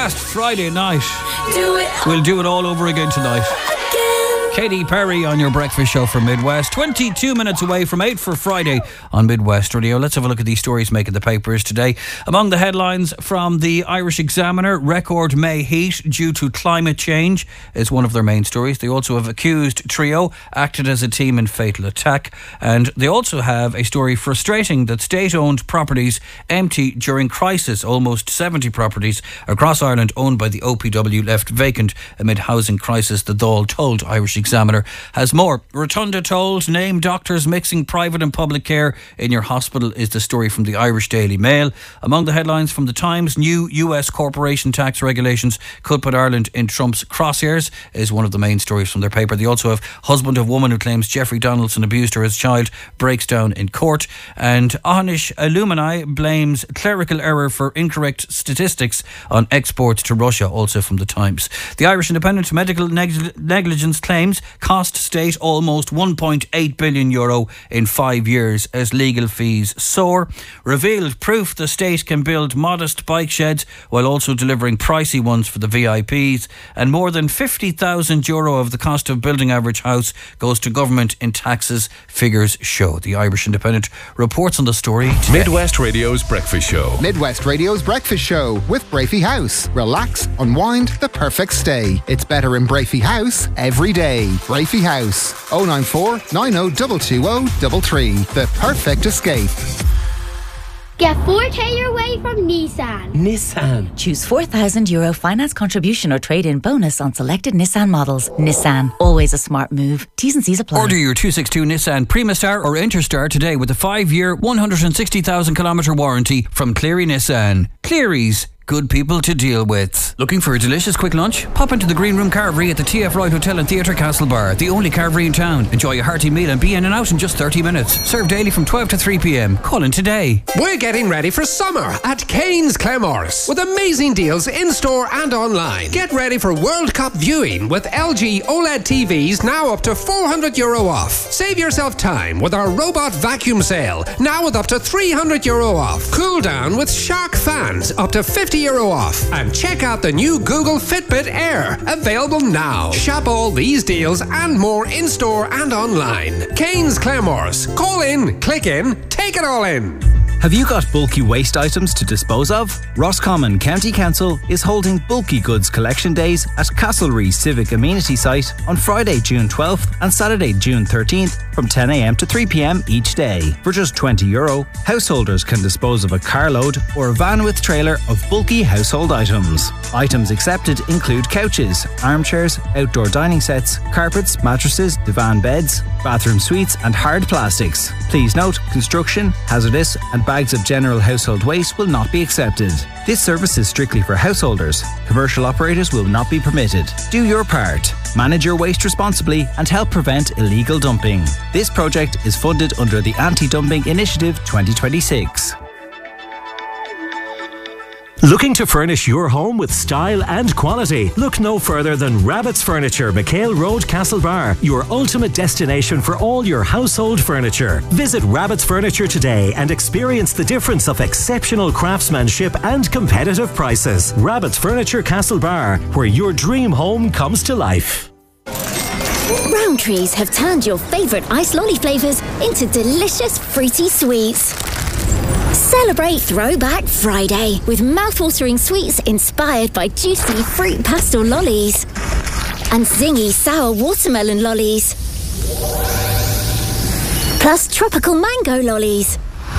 last Friday night. We'll do it all over again tonight. Katy Perry on your breakfast show for Midwest. 22 minutes away from 8 for Friday on Midwest Radio. Let's have a look at these stories making the papers today. Among the headlines from the Irish Examiner, record May heat due to climate change is one of their main stories. They also have accused trio acted as a team in fatal attack. And they also have a story frustrating that state-owned properties empty during crisis. Almost 70 properties across Ireland owned by the OPW left vacant amid housing crisis, the Dáil told Irish Examiner. Has more. Rotunda told name doctors mixing private and public care in your hospital is the story from the Irish Daily Mail. Among the headlines from the Times, new US corporation tax regulations could put Ireland in Trump's crosshairs is one of the main stories from their paper. They also have husband of woman who claims Jeffrey Donaldson abused her as child breaks down in court, and Ahnish Alumni blames clerical error for incorrect statistics on exports to Russia, also from the Times. The Irish Independent, medical negligence claims cost state almost €1.8 billion in 5 years as legal fees soar. Revealed proof the state can build modest bike sheds while also delivering pricey ones for the VIPs. And more than €50,000 of the cost of building average house goes to government in taxes, figures show. The Irish Independent reports on the story today. Midwest Radio's Breakfast Show. Midwest Radio's Breakfast Show with Brafey House. Relax, unwind, the perfect stay. It's better in Brafey House every day. Brafey House. 094 90 220 the perfect escape. Get 4K your way from Nissan. Choose €4,000 finance contribution or trade-in bonus on selected Nissan models. Nissan, always a smart move. T's and C's apply. Order your 262 Nissan Primastar or Interstar today with a 5-year, 160,000 kilometre warranty from Cleary Nissan. Cleary's. Good people to deal with. Looking for a delicious quick lunch? Pop into the Green Room Carvery at the TF Wright Hotel and Theatre Castlebar, the only carvery in town. Enjoy a hearty meal and be in and out in just 30 minutes. Served daily from 12 to 3 p.m. Call in today. We're getting ready for summer at Kane's Claremorris with amazing deals in-store and online. Get ready for World Cup viewing with LG OLED TVs now up to €400 off. Save yourself time with our robot vacuum sale, now with up to €300 off. Cool down with Shark fans, up to €50 off. And check out the new Google Fitbit Air, available now. Shop all these deals and more in-store and online. Kane's Claremorris. Call in, click in, take it all in. Have you got bulky waste items to dispose of? Roscommon County Council is holding Bulky Goods Collection Days at Castlereagh Civic Amenity Site on Friday, June 12th and Saturday, June 13th from 10 a.m. to 3 p.m. each day. For just €20, householders can dispose of a carload or a van with trailer of bulky household items. Items accepted include couches, armchairs, outdoor dining sets, carpets, mattresses, divan beds, bathroom suites and hard plastics. Please note, construction, hazardous and bags of general household waste will not be accepted. This service is strictly for householders. Commercial operators will not be permitted. Do your part. Manage your waste responsibly and help prevent illegal dumping. This project is funded under the Anti-Dumping Initiative 2026. Looking to furnish your home with style and quality? Look no further than Rabbit's Furniture, McHale Road, Castlebar, your ultimate destination for all your household furniture. Visit Rabbit's Furniture today and experience the difference of exceptional craftsmanship and competitive prices. Rabbit's Furniture, Castlebar, where your dream home comes to life. Rowntree's have turned your favourite iced lolly flavours into delicious fruity sweets. Celebrate Throwback Friday with mouthwatering sweets inspired by juicy fruit pastel lollies and zingy sour watermelon lollies, plus tropical mango lollies.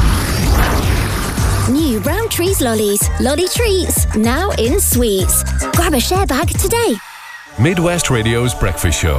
New Rowntree's lollies, lolly treats, now in sweets. Grab a share bag today. Midwest Radio's Breakfast Show.